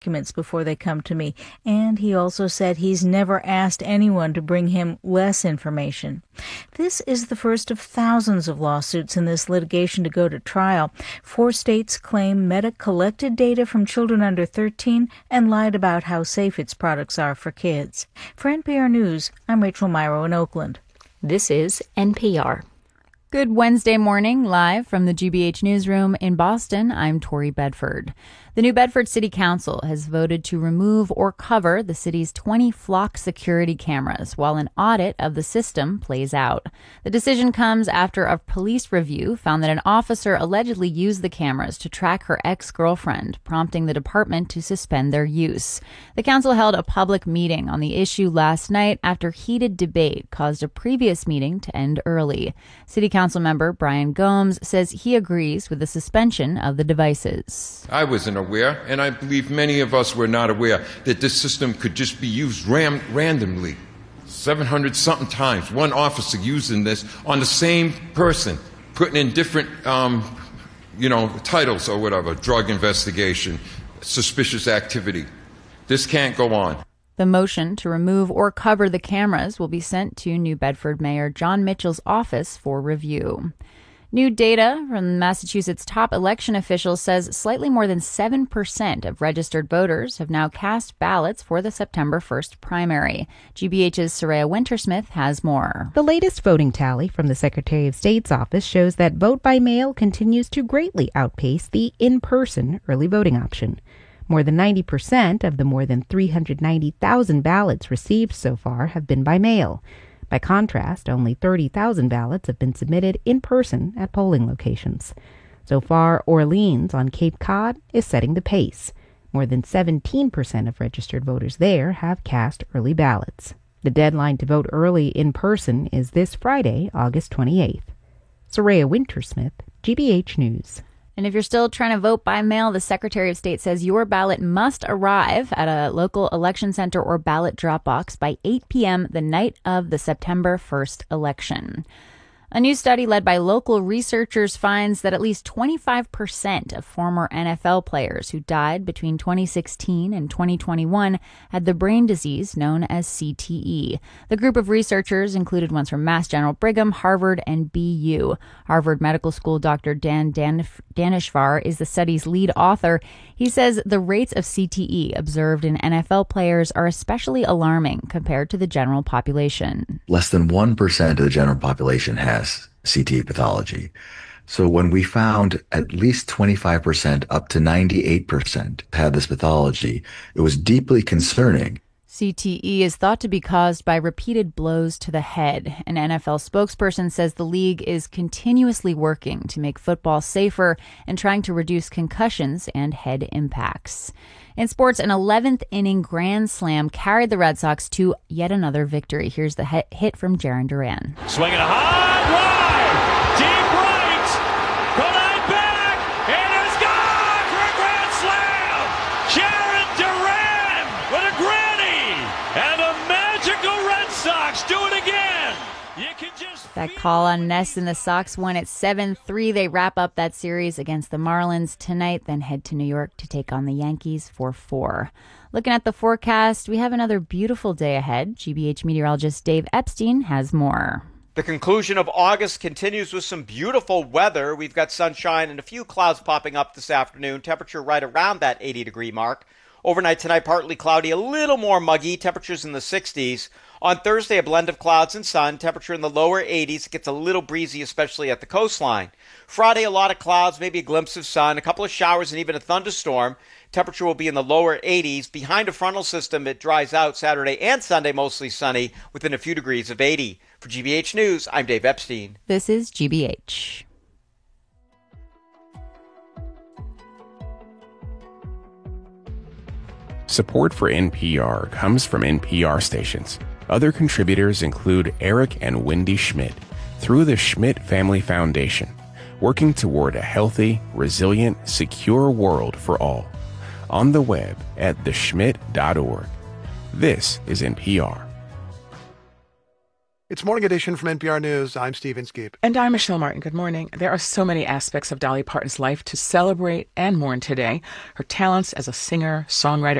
documents before they come to me, and he also said he's never asked anyone to bring him less information. This is the first of thousands of lawsuits in this litigation to go to trial. 4 states claim Meta collected data from children under 13 and lied about how safe its products are for kids. For NPR News, I'm Rachel Myrow in Oakland. This is NPR. Good Wednesday morning, live from the GBH Newsroom in Boston. I'm Tori Bedford. The New Bedford City Council has voted to remove or cover the city's 20 flock security cameras while an audit of the system plays out. The decision comes after a police review found that an officer allegedly used the cameras to track her ex-girlfriend, prompting the department to suspend their use. The council held a public meeting on the issue last night after heated debate caused a previous meeting to end early. City Council member Brian Gomes says he agrees with the suspension of the devices. I wasn't aware, and I believe many of us were not aware, that this system could just be used randomly. 700-something times, one officer using this on the same person, putting in different, titles or whatever, drug investigation, suspicious activity. This can't go on. The motion to remove or cover the cameras will be sent to New Bedford Mayor John Mitchell's office for review. New data from Massachusetts' top election officials says slightly more than 7% of registered voters have now cast ballots for the September 1st primary. GBH's Soraya Wintersmith has more. The latest voting tally from the Secretary of State's office shows that vote by mail continues to greatly outpace the in-person early voting option. More than 90% of the more than 390,000 ballots received so far have been by mail. By contrast, only 30,000 ballots have been submitted in person at polling locations. So far, Orleans on Cape Cod is setting the pace. More than 17% of registered voters there have cast early ballots. The deadline to vote early in person is this Friday, August 28th. Soraya Wintersmith, GBH News. And if you're still trying to vote by mail, the Secretary of State says your ballot must arrive at a local election center or ballot drop box by 8 p.m. the night of the September 1st election. A new study led by local researchers finds that at least 25% of former NFL players who died between 2016 and 2021 had the brain disease known as CTE. The group of researchers included ones from Mass General Brigham, Harvard, and BU. Harvard Medical School Dr. Dan Daneshvar is the study's lead author. He says the rates of CTE observed in NFL players are especially alarming compared to the general population. Less than 1% of the general population has CTE pathology. So when we found at least 25% up to 98% had this pathology, it was deeply concerning. CTE is thought to be caused by repeated blows to the head. An NFL spokesperson says the league is continuously working to make football safer and trying to reduce concussions and head impacts. In sports, an 11th inning grand slam carried the Red Sox to yet another victory. Here's the hit from Jarren Duran. Swinging a high drive, deep right, Collide back, and it's gone for a grand slam. Jarren Duran with a granny, and the magical Red Sox do it again. You can just that call on Ness and the Sox won at 7-3. They wrap up that series against the Marlins tonight, then head to New York to take on the Yankees for 4. Looking at the forecast, we have another beautiful day ahead. GBH meteorologist Dave Epstein has more. The conclusion of August continues with some beautiful weather. We've got sunshine and a few clouds popping up this afternoon. Temperature right around that 80-degree mark. Overnight tonight, partly cloudy, a little more muggy, temperatures in the 60s. On Thursday, a blend of clouds and sun, temperature in the lower 80s. It gets a little breezy, especially at the coastline. Friday, a lot of clouds, maybe a glimpse of sun, a couple of showers, and even a thunderstorm. Temperature will be in the lower 80s. Behind a frontal system, it dries out Saturday and Sunday, mostly sunny, within a few degrees of 80. For GBH News, I'm Dave Epstein. This is GBH. Support for NPR comes from NPR stations. Other contributors include Eric and Wendy Schmidt through the Schmidt Family Foundation, working toward a healthy, resilient, secure world for all. On the web at theschmidt.org. This is NPR. It's Morning Edition from NPR News. I'm Steve Inskeep. And I'm Michelle Martin. Good morning. There are so many aspects of Dolly Parton's life to celebrate and mourn today. Her talents as a singer, songwriter,